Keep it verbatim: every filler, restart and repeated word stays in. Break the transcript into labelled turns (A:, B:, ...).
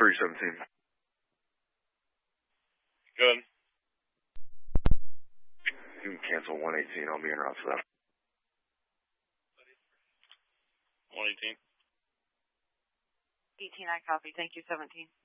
A: three seventeen.
B: Good.
A: You can cancel one eighteen. I'll be en route for that.
B: one eighteen.
C: eighteen, I copy. Thank you, seventeen.